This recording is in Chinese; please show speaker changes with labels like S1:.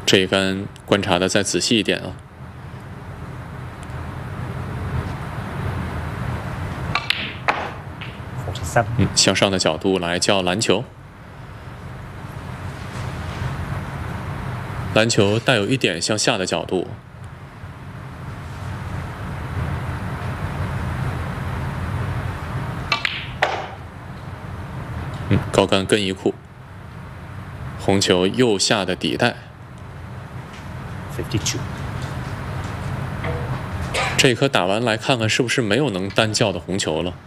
S1: 这一杆观察的再仔细一点啊。向上的角度来叫篮球，篮球带有一点向下的角度。高杆更衣库，红球右下的底带。
S2: 52。
S1: 这一颗打完来看看是不是没有能单叫的红球了。